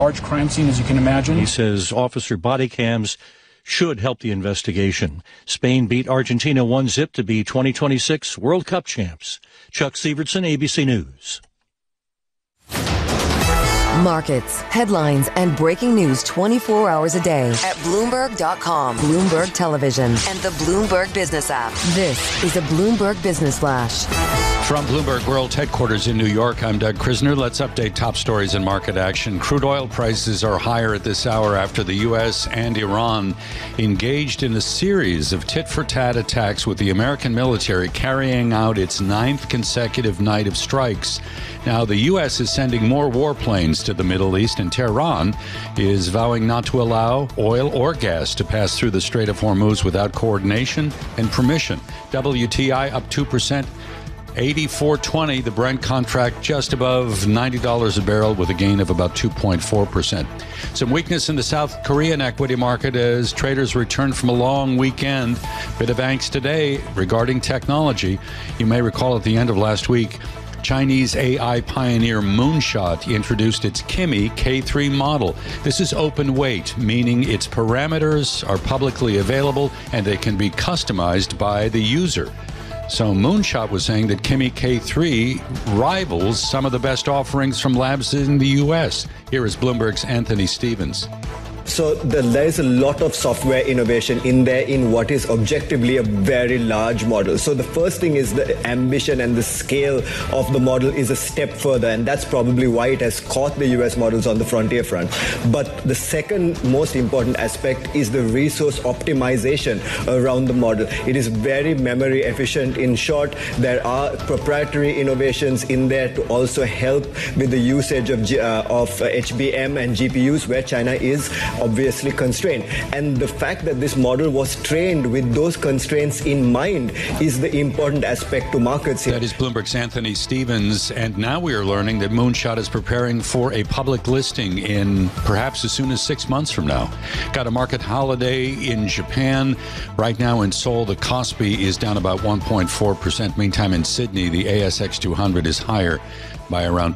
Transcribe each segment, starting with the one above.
Large crime scene, as you can imagine. He says officer body cams should help the investigation. Spain beat Argentina 1-0 to be 2026 World Cup champs. Chuck Sievertson, ABC News. Markets, headlines, and breaking news 24 hours a day at Bloomberg.com, Bloomberg Television, and the Bloomberg Business app. This is a Bloomberg Business Flash. From Bloomberg World Headquarters in New York, I'm Doug Krisner. Let's update top stories in market action. Crude oil prices are higher at this hour after the U.S. and Iran engaged in a series of tit-for-tat attacks, with the American military carrying out its 9th consecutive night of strikes. Now, the U.S. is sending more warplanes to the Middle East, and Tehran is vowing not to allow oil or gas to pass through the Strait of Hormuz without coordination and permission. WTI up 2%. 84.20, the Brent contract just above $90 a barrel with a gain of about 2.4%. Some weakness in the South Korean equity market as traders return from a long weekend. Bit of angst today regarding technology. You may recall at the end of last week, Chinese AI pioneer Moonshot introduced its Kimi K3 model. This is open weight, meaning its parameters are publicly available and they can be customized by the user. So Moonshot was saying that Kimi K3 rivals some of the best offerings from labs in the U.S. Here is Bloomberg's Anthony Stevens. So there is a lot of software innovation in there in what is objectively a very large model. So the first thing is the ambition and the scale of the model is a step further, and that's probably why it has caught the US models on the frontier front. But the second most important aspect is the resource optimization around the model. It is very memory efficient. In short, there are proprietary innovations in there to also help with the usage of HBM and GPUs, where China is obviously constrained. And the fact that this model was trained with those constraints in mind is the important aspect to markets here. That is Bloomberg's Anthony Stevens. And now we are learning that Moonshot is preparing for a public listing in perhaps as soon as 6 months from now. Got a market holiday in Japan. Right now in Seoul, the Kospi is down about 1.4%. Meantime, in Sydney, the ASX 200 is higher by around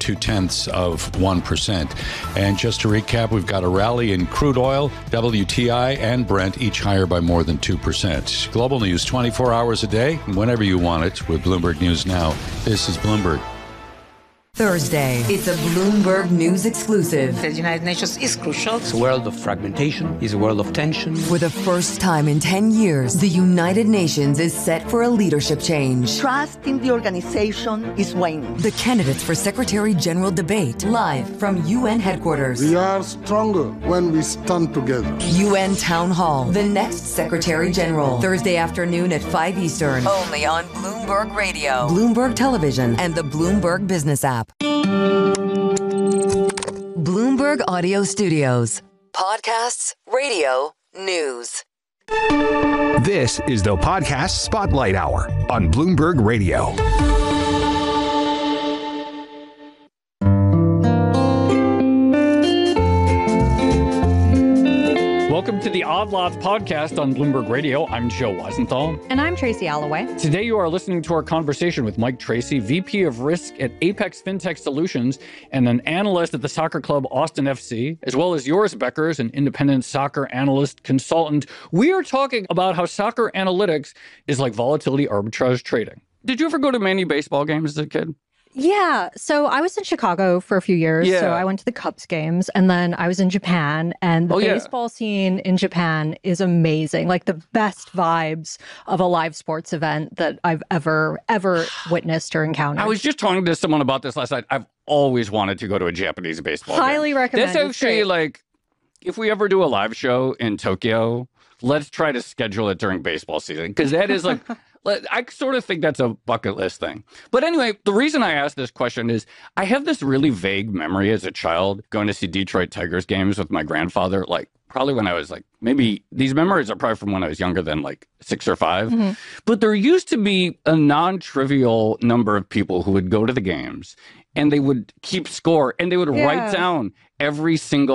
0.2%. And just to recap, we've got a rally in crude oil, WTI, and Brent, each higher by more than 2%. Global news 24 hours a day, whenever you want it, with Bloomberg News Now. This is Bloomberg. Thursday, it's a Bloomberg News exclusive. The United Nations is crucial. It's a world of fragmentation, it's a world of tension. For the first time in 10 years, the United Nations is set for a leadership change. Trust in the organization is waning. The candidates for Secretary General debate live from UN headquarters. We are stronger when we stand together. UN Town Hall, the next Secretary General. Thursday afternoon at 5 Eastern. Only on Bloomberg Radio, Bloomberg Television, and the Bloomberg Business app. Bloomberg Audio Studios. Podcasts, radio, news. This is the Podcast Spotlight Hour on Bloomberg Radio. Welcome to the Odd Lots podcast on Bloomberg Radio. I'm Joe Weisenthal. And I'm Tracy Alloway. Today you are listening to our conversation with Mike Tracy, VP of Risk at Apex FinTech Solutions and an analyst at the soccer club Austin FC, as well as Joris Beckers, an independent soccer analyst consultant. We are talking about how soccer analytics is like volatility arbitrage trading. Did you ever go to many baseball games as a kid? Yeah. So I was in Chicago for a few years. Yeah. So I went to the Cubs games, and then I was in Japan, and the baseball scene in Japan is amazing. Like the best vibes of a live sports event that I've ever witnessed or encountered. I was just talking to someone about this last night. I've always wanted to go to a Japanese baseball game. Highly recommend. That's actually like, if we ever do a live show in Tokyo, let's try to schedule it during baseball season, because that is like... I sort of think that's a bucket list thing. But anyway, the reason I asked this question is I have this really vague memory as a child going to see Detroit Tigers games with my grandfather, like probably when I was like, maybe these memories are probably from when I was younger than like 6 or 5. Mm-hmm. But there used to be a non-trivial number of people who would go to the games and they would keep score and they would write down every single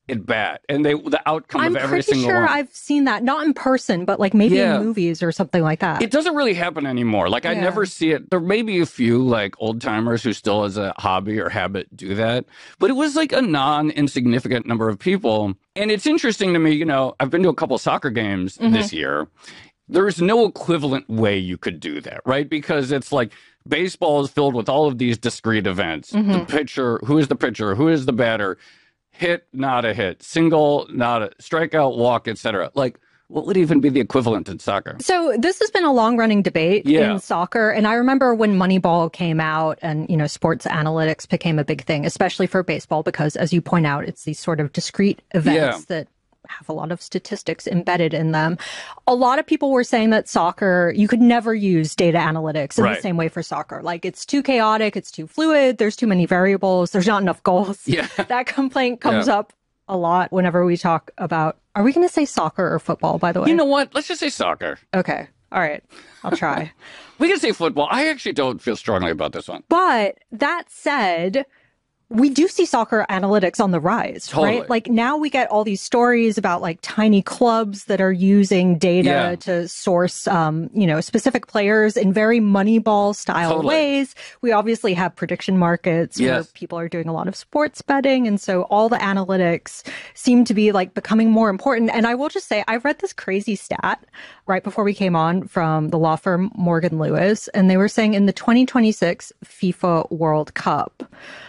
at bat, and the outcome of every single one. I'm pretty sure I've seen that, not in person, but like maybe in movies or something like that. It doesn't really happen anymore. Like I never see it. There may be a few like old timers who still as a hobby or habit do that, but it was like a non-insignificant number of people. And it's interesting to me, I've been to a couple soccer games this year. There's no equivalent way you could do that, right? Because it's like baseball is filled with all of these discrete events. The pitcher, who is the pitcher? Who is the batter? Hit, not a hit. Single, not a strikeout, walk, etc. Like, what would even be the equivalent in soccer? So this has been a long-running debate in soccer. And I remember when Moneyball came out and, sports analytics became a big thing, especially for baseball, because as you point out, it's these sort of discrete events that have a lot of statistics embedded in them. A lot of people were saying that soccer, you could never use data analytics in the same way for soccer. Like, it's too chaotic, it's too fluid, there's too many variables, there's not enough goals. Yeah. That complaint comes up a lot whenever we talk about, are we going to say soccer or football, by the way? You know what? Let's just say soccer. Okay. All right. I'll try. We can say football. I actually don't feel strongly about this one. But that said, we do see soccer analytics on the rise, right? Like now we get all these stories about like tiny clubs that are using data to source, specific players in very Moneyball style ways. We obviously have prediction markets where people are doing a lot of sports betting. And so all the analytics seem to be like becoming more important. And I will just say, I read this crazy stat right before we came on from the law firm Morgan Lewis, and they were saying in the 2026 FIFA World Cup,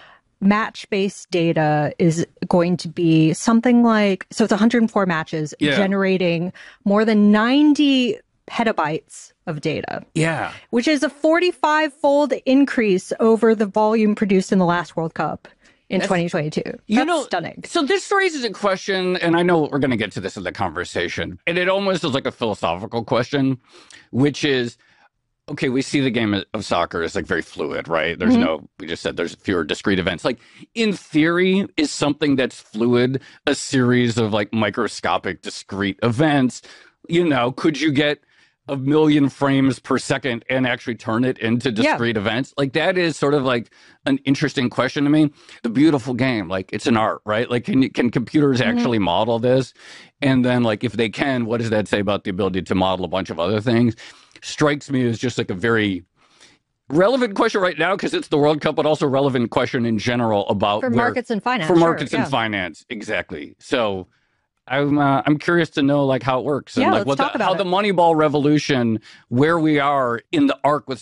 match-based data is going to be something like, so it's 104 matches generating more than 90 petabytes of data. Yeah. Which is a 45-fold increase over the volume produced in the last World Cup in 2022. That's stunning. So this raises a question, and I know we're going to get to this in the conversation, and it almost is like a philosophical question, which is, okay, we see the game of soccer is like very fluid, right? There's we just said there's fewer discrete events. Like in theory, is something that's fluid a series of like microscopic discrete events? Could you get 1 million frames per second and actually turn it into discrete events? Like that is sort of like an interesting question to me. The beautiful game, like it's an art, right? Like can computers actually model this? And then like if they can, what does that say about the ability to model a bunch of other things? Strikes me as just like a very relevant question right now because it's the World Cup, but also relevant question in general about markets and finance. For markets and finance, exactly. So I'm curious to know like how it works and like let's talk about how the Moneyball revolution, where we are in the arc with